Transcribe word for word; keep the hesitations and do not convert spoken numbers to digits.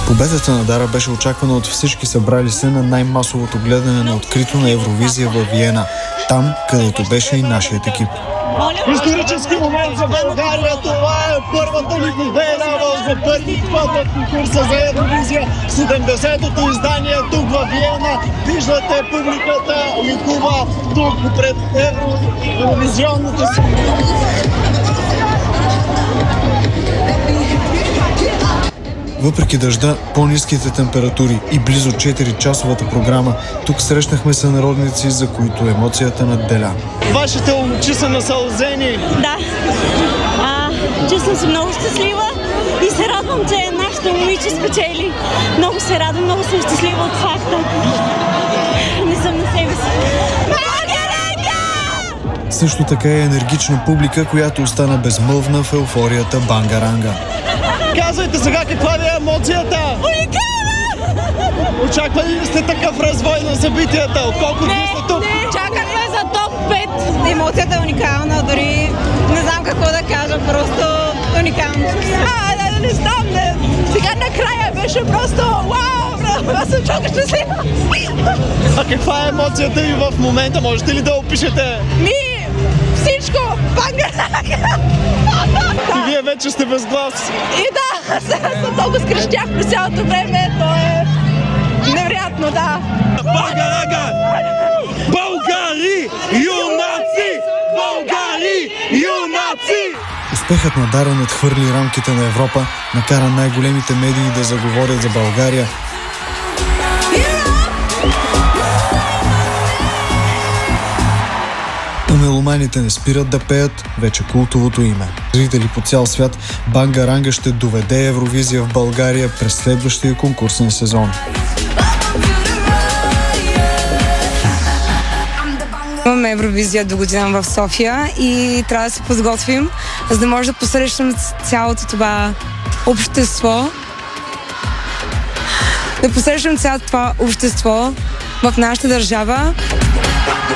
Победата на Дара беше очаквана от всички събрали се на най-масовото гледане на открито на Евровизия във Виена, там, където беше и нашият екип. Исторически момент за България, това е първата ни победа за първи път в конкурса за Евровизия, седемдесетото издание тук във Виена. Виждате публиката ликува тук пред Евровизионното си. Въпреки дъжда, по-ниските температури и близо четири-часовата програма, тук срещнахме сънародници, за които емоцията надделя. Вашите очи са насълзени. Да. А, чувствам се много щастлива и се радвам, че нашето момиче спечели. Много се радвам, много съм щастлива от факта. Не съм на себе си. Също така е енергична публика, която остана безмълвна в еуфорията Бангаранга. Казвайте сега каква ви е емоцията? Уникална! Очаквали ли сте такъв развой на събитията? Колко дни сте тук? Не, чакахме за топ пет. Емоцията е уникална, дори не знам какво да кажа, просто уникално. А, да, не знам, не. Сега накрая беше просто вау, аз съм чака щастлива. А каква е емоцията ви в момента? Можете ли да опишете? Ми, всичко, Бангаранга! И вие вече сте без глас. И да, сега съм толкова скрещях през цялото време, то е невероятно, да. Бангаранга! Българи! Юнаци! Българи! Юнаци! Успехът на Дара надхвърли рамките на Европа, накара най-големите медии да заговорят за България. А меломаните не спират да пеят вече култовото име. Зрители по цял свят, Бангаранга ще доведе Евровизия в България през следващия конкурсен сезон. Имаме Евровизия до година в София и трябва да се подготвим, за да може да посрещнем цялото това общество. Да посрещнем цялото това общество в нашата държава.